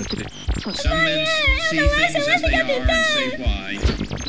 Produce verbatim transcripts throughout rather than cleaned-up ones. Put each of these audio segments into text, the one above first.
Some men see things as they are and say why.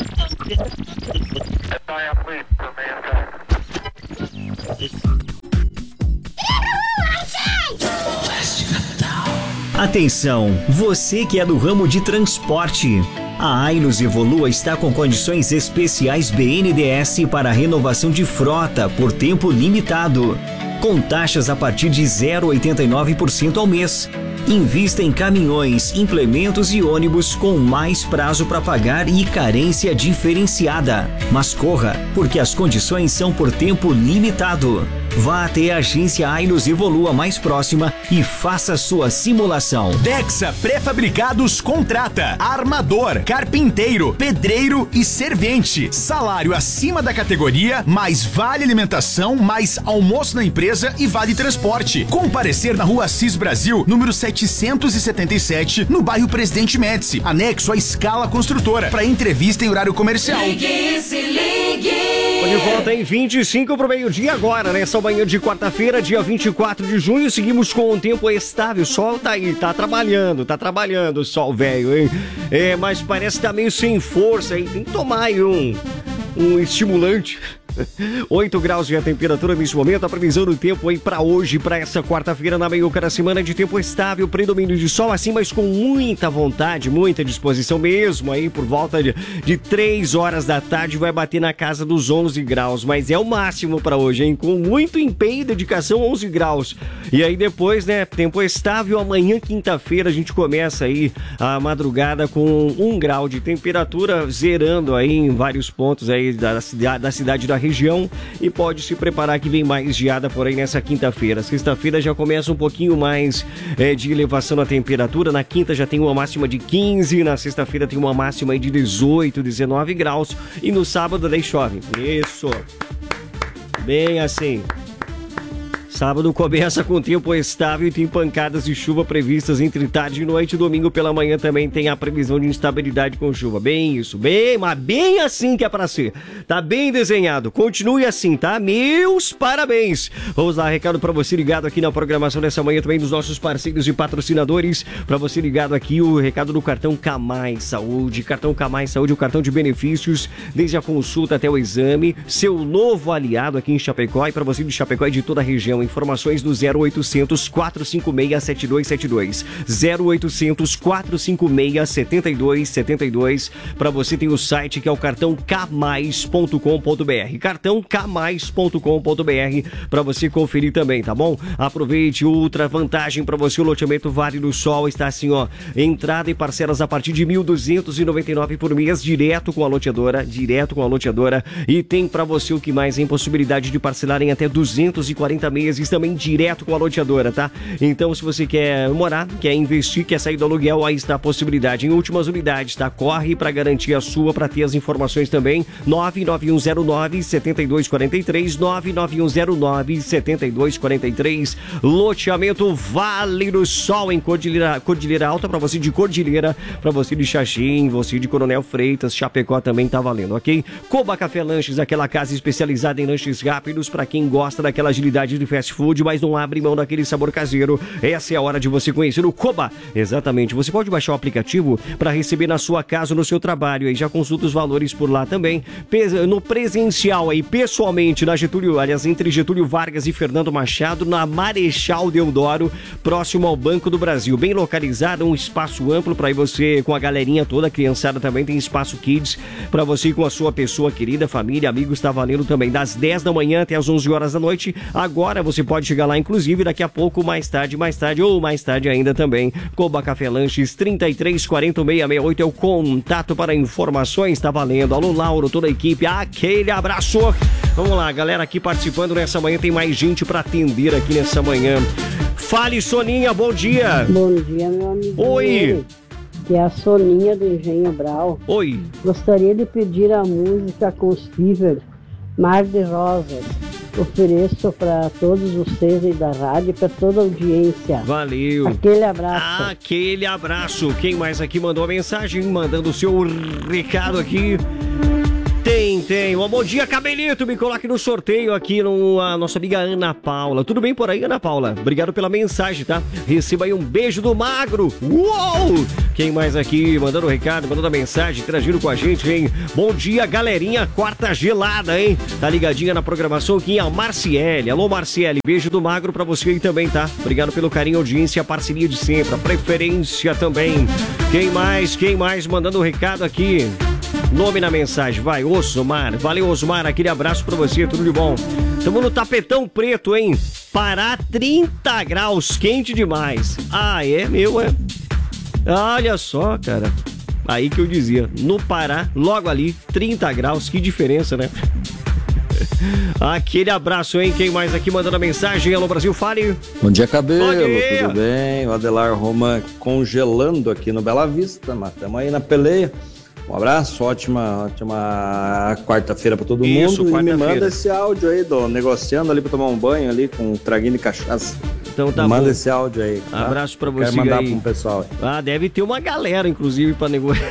Atenção, você que é do ramo de transporte. A Ailus Evolua está com condições especiais B N D E S para renovação de frota por tempo limitado, com taxas a partir de zero vírgula oitenta e nove por cento ao mês. Invista em caminhões, implementos e ônibus com mais prazo para pagar e carência diferenciada. Mas corra, porque as condições são por tempo limitado. Vá até a agência Ailus Evolua mais próxima e faça sua simulação. Dexa Pré-Fabricados contrata armador, carpinteiro, pedreiro e servente. Salário acima da categoria, mais vale alimentação, mais almoço na empresa e vale transporte. Comparecer na rua Assis Brasil, número setecentos e setenta e sete, no bairro Presidente Médici, anexo à Escala Construtora. Para entrevista em horário comercial. Ligue, se ligue. De volta em vinte e cinco para o meio-dia agora, nessa manhã de quarta-feira, dia vinte e quatro de junho. Seguimos com um tempo estável. O sol tá aí, tá trabalhando, tá trabalhando o sol velho, hein? É, mas parece que tá meio sem força aí. Tem que tomar aí um, um estimulante. oito graus a temperatura nesse momento. A previsão do tempo aí pra hoje, pra essa quarta-feira, na meiuca da semana, de tempo estável, predomínio de sol, assim, mas com muita vontade, muita disposição mesmo. Aí por volta de, de três horas da tarde vai bater na casa dos onze graus, mas é o máximo pra hoje, hein? Com muito empenho e dedicação, onze graus. E aí depois, né, tempo estável. Amanhã, quinta-feira, a gente começa aí a madrugada com um grau de temperatura, zerando aí em vários pontos aí da cidade, da cidade da região, e pode se preparar que vem mais geada por aí nessa quinta-feira. Sexta-feira já começa um pouquinho mais é, de elevação na temperatura. Na quinta já tem uma máxima de quinze, na sexta-feira tem uma máxima de dezoito, dezenove graus, e no sábado daí chove. Isso, bem assim. Sábado começa com tempo estável e tem pancadas de chuva previstas entre tarde e noite. Domingo pela manhã também tem a previsão de instabilidade com chuva. Bem isso, bem, mas bem assim que é pra ser. Tá bem desenhado. Continue assim, tá? Meus parabéns. Vamos lá, recado pra você ligado aqui na programação dessa manhã também dos nossos parceiros e patrocinadores. Pra você ligado aqui o recado do cartão Camais Saúde. Cartão Camais Saúde, o cartão de benefícios, desde a consulta até o exame. Seu novo aliado aqui em Chapecó, e pra você de Chapecó e de toda a região. Informações do zero oitocentos, quatrocentos e cinquenta e seis, setenta e dois setenta e dois. zero oitocentos, quatrocentos e cinquenta e seis, setenta e dois setenta e dois. Para você tem o site que é o cartão camais ponto com ponto br. cartão camais ponto com ponto br para você conferir também, tá bom? Aproveite, outra vantagem para você, o loteamento Vale do Sol está assim, ó, entrada e parcelas a partir de mil duzentos e noventa e nove por mês, direto com a loteadora, direto com a loteadora, e tem para você o que mais, em possibilidade de parcelar em até duzentos e quarenta meses, também direto com a loteadora, tá? Então, se você quer morar, quer investir, quer sair do aluguel, aí está a possibilidade. Em últimas unidades, tá? Corre para garantir a sua, para ter as informações também. nove nove um zero nove, sete dois quatro três, nove nove um zero nove, sete dois quatro três. Loteamento Vale do Sol, em Cordilheira, Cordilheira Alta, para você de Cordilheira, para você de Xaxim, você de Coronel Freitas, Chapecó também tá valendo, ok? Coba Café Lanches, aquela casa especializada em lanches rápidos, para quem gosta daquela agilidade de fast food, mas não abre mão daquele sabor caseiro. Essa é a hora de você conhecer o Coba. Exatamente, você pode baixar o aplicativo para receber na sua casa ou no seu trabalho, aí já consulta os valores por lá também. No presencial aí, pessoalmente, na Getúlio, aliás, entre Getúlio Vargas e Fernando Machado, na Marechal Deodoro, próximo ao Banco do Brasil, bem localizado, um espaço amplo para você com a galerinha toda, a criançada também, tem espaço kids para você ir com a sua pessoa querida, família, amigos, tá valendo também das dez da manhã até as onze horas da noite. Agora você pode chegar lá, inclusive, daqui a pouco, mais tarde, mais tarde, ou mais tarde ainda também. Coba Café Lanches, trinta e três, quarenta, seiscentos e sessenta e oito é o contato para informações, tá valendo. Alô, Lauro, toda a equipe, aquele abraço. Vamos lá, galera aqui participando nessa manhã, tem mais gente para atender aqui nessa manhã. Fale, Soninha, bom dia. Bom dia, meu amigo. Oi. Que é a Soninha do Engenho Brau. Oi. Gostaria de pedir a música Constiver, Mar de Rosas. Ofereço para todos vocês aí da rádio, para toda a audiência. Valeu. Aquele abraço. Aquele abraço. Quem mais aqui mandou a mensagem, mandando o seu recado aqui? Tem, tem. Um bom dia, Cabelito. Me coloque no sorteio aqui no a nossa amiga Ana Paula. Tudo bem por aí, Ana Paula? Obrigado pela mensagem, tá? Receba aí um beijo do Magro. Uou! Quem mais aqui mandando o recado, mandando a mensagem, interagindo com a gente, hein? Bom dia, galerinha. Quarta gelada, hein? Tá ligadinha na programação aqui, a Marciele. Alô, Marciele. Beijo do Magro pra você aí também, tá? Obrigado pelo carinho, audiência, a parceria de sempre, a preferência também. Quem mais? Quem mais mandando o recado aqui? Nome na mensagem, vai, Osmar. Valeu, Osmar, aquele abraço pra você, tudo de bom. Tamo no tapetão preto, hein? Pará, trinta graus, quente demais. Ah, é meu, é? Olha só, cara. Aí que eu dizia, no Pará, logo ali, trinta graus, que diferença, né? Aquele abraço, hein? Quem mais aqui mandando a mensagem? Alô, Brasil, fale. Bom dia, Cabelo. Bom dia. Tudo bem? O Adelar Roma congelando aqui no Bela Vista, mas estamos aí na peleia. Um abraço, ótima, ótima quarta-feira pra todo Isso, mundo. E me quarta-feira. manda esse áudio aí, do negociando ali pra tomar um banho ali com um traguinho de cachaça. Então tá me manda bom. esse áudio aí. Tá? Abraço pra você Quero mandar aí. pro pessoal aí. Ah, deve ter uma galera, inclusive, pra negociar.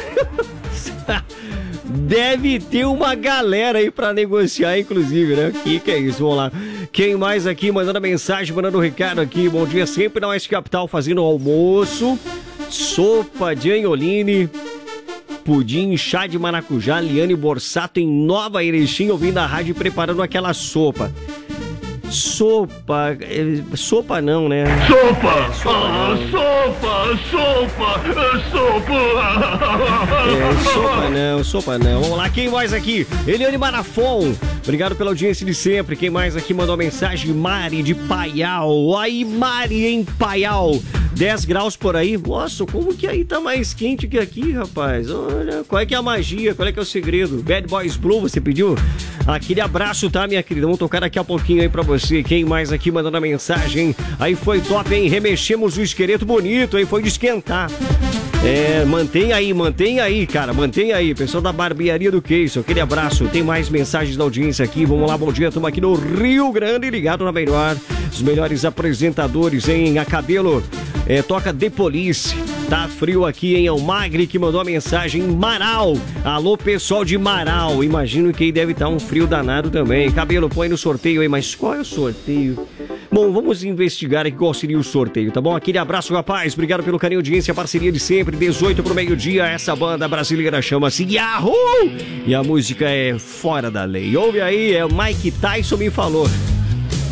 Deve ter uma galera aí pra negociar, inclusive, né? Que que é isso? Vamos lá. Quem mais aqui mandando mensagem, mandando um recado aqui. Bom dia, sempre na Oeste Capital, fazendo almoço. Sopa de anholine, pudim, chá de maracujá, Liane Borsato em Nova Erechim, ouvindo a rádio e preparando aquela sopa. Sopa... é, sopa não, né? Sopa! É, sopa, Ah, não. sopa! Sopa! Sopa! É, sopa não, sopa não. Vamos lá, quem mais aqui? Eliane Marafon. Obrigado pela audiência de sempre. Quem mais aqui mandou uma mensagem? Mari de Paial. Aí, Mari em Paial. dez graus por aí. Nossa, como que aí tá mais quente que aqui, rapaz? Olha, qual é que é a magia? Qual é que é o segredo? Bad Boys Blue, você pediu? Aquele abraço, tá, minha querida? Vamos tocar daqui a pouquinho aí pra você. Quem mais aqui mandando a mensagem? Aí foi top, hein? Remexemos o esqueleto bonito, aí foi de esquentar. É, mantém aí, mantém aí, cara, mantém aí. Pessoal da Barbearia do Queijo, aquele abraço. Tem mais mensagens da audiência aqui. Vamos lá, bom dia. Estamos aqui no Rio Grande, ligado na melhor. Os melhores apresentadores em A Cabelo. É, toca The Police. Tá frio aqui em Almagre, que mandou a mensagem Marau. Alô, pessoal de Marau. Imagino que aí deve estar um frio danado também. Cabelo, põe no sorteio aí, mas qual é o sorteio? Bom, vamos investigar aqui qual seria o sorteio, tá bom? Aquele abraço, rapaz. Obrigado pelo carinho, audiência, parceria de sempre. dezoito pro meio-dia, essa banda brasileira chama-se Yahoo! E a música é Fora da Lei. Ouve aí, é o Mike Tyson me falou.